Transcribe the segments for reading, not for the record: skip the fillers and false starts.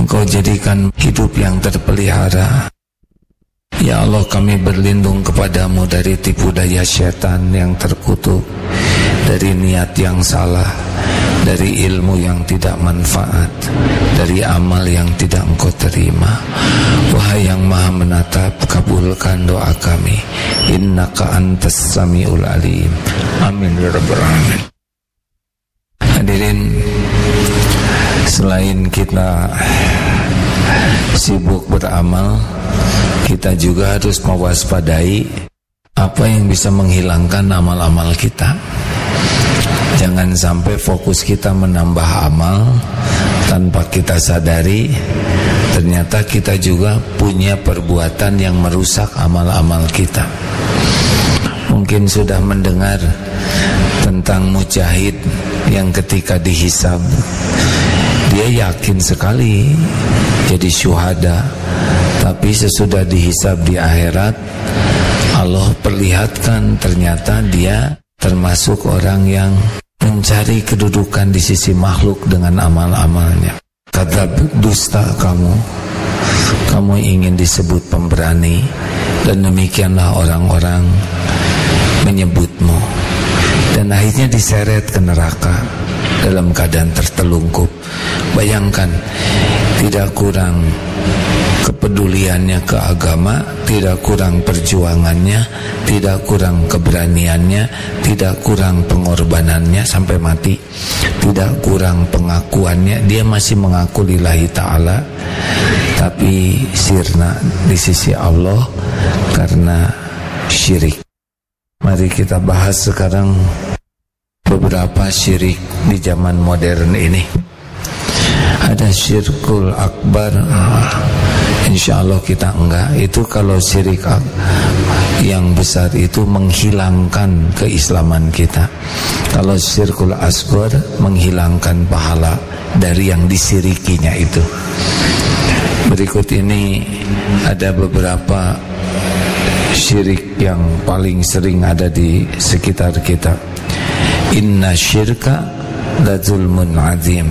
Engkau jadikan hidup yang terpelihara. Ya Allah, kami berlindung kepadamu dari tipu daya syaitan yang terkutuk, dari niat yang salah, dari ilmu yang tidak manfaat, dari amal yang tidak engkau terima. Wahai yang maha menatap, kabulkan doa kami. Innaka antas samiul alim. Amin ya rabbal alamin. Hadirin, selain kita sibuk beramal, kita juga harus mewaspadai apa yang bisa menghilangkan amal-amal kita. Jangan sampai fokus kita menambah amal tanpa kita sadari ternyata kita juga punya perbuatan yang merusak amal-amal kita. Mungkin sudah mendengar tentang mujahid yang ketika dihisab dia yakin sekali jadi syuhada, tapi sesudah dihisab di akhirat Allah perlihatkan ternyata dia termasuk orang yang mencari kedudukan di sisi makhluk dengan amal-amalnya. Kadzab, dusta kamu ingin disebut pemberani, dan demikianlah orang-orang menyebutmu, dan akhirnya diseret ke neraka dalam keadaan tertelungkup. Bayangkan, tidak kurang kepeduliannya ke agama, tidak kurang perjuangannya, tidak kurang keberaniannya, tidak kurang pengorbanannya sampai mati, tidak kurang pengakuannya. Dia masih mengaku lillahi ta'ala, tapi sirna di sisi Allah karena syirik. Mari kita bahas sekarang beberapa syirik di zaman modern ini. Ada syirkul akbar, insya Allah kita enggak. Itu kalau syirik yang besar itu menghilangkan keislaman kita. Kalau syirkul asghar menghilangkan pahala dari yang disirikinya itu. Berikut ini ada beberapa syirik yang paling sering ada di sekitar kita. Inna syirka la zulmun azim.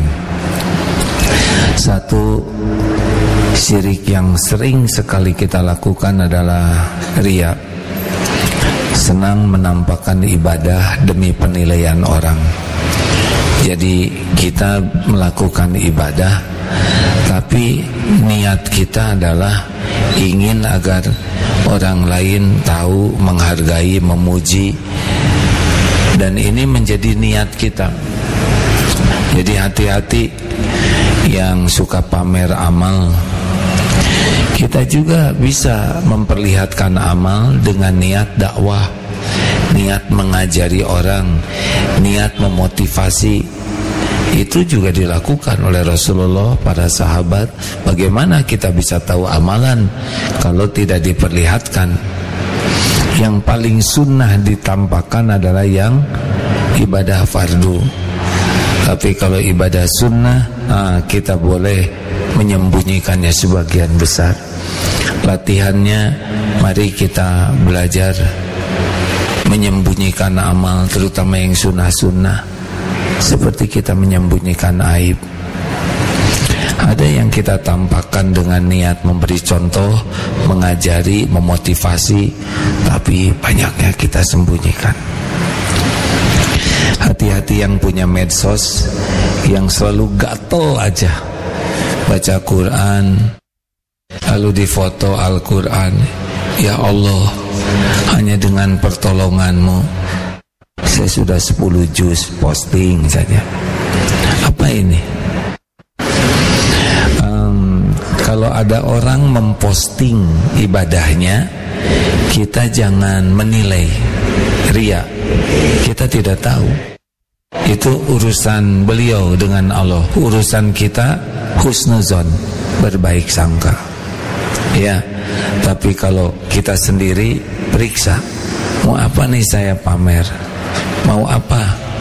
Satu syirik yang sering sekali kita lakukan adalah riya. Senang menampakkan ibadah demi penilaian orang. Jadi kita melakukan ibadah, tapi niat kita adalah ingin agar orang lain tahu, menghargai, memuji. Dan ini menjadi niat kita. Jadi hati-hati yang suka pamer amal. Kita juga bisa memperlihatkan amal dengan niat dakwah, niat mengajari orang, niat memotivasi. Itu juga dilakukan oleh Rasulullah, para sahabat. Bagaimana kita bisa tahu amalan kalau tidak diperlihatkan? Yang paling sunnah ditampakkan adalah yang ibadah fardu. Tapi kalau ibadah sunnah, kita boleh menyembunyikannya sebagian besar. Latihannya, mari kita belajar menyembunyikan amal, terutama yang sunnah-sunnah, seperti kita menyembunyikan aib. Ada yang kita tampakkan dengan niat memberi contoh, mengajari, memotivasi, tapi banyaknya kita sembunyikan. Hati-hati yang punya medsos, yang selalu gatel aja baca Quran, lalu difoto Al-Quran. Ya Allah, hanya dengan pertolonganmu saya sudah 10 juz posting saja. Apa ini? Kalau ada orang memposting ibadahnya, kita jangan menilai riya. Kita tidak tahu. Itu urusan beliau dengan Allah. Urusan kita husnuzon, berbaik sangka. Ya, tapi kalau kita sendiri periksa, mau apa nih saya pamer? Mau apa?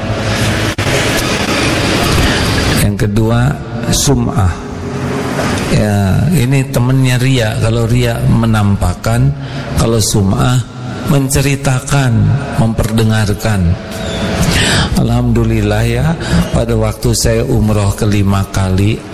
Yang kedua, sum'ah. Ya, ini temennya riya. Kalau riya menampakkan, kalau sum'ah menceritakan, memperdengarkan. Alhamdulillah ya, pada waktu saya umroh ke 5 kali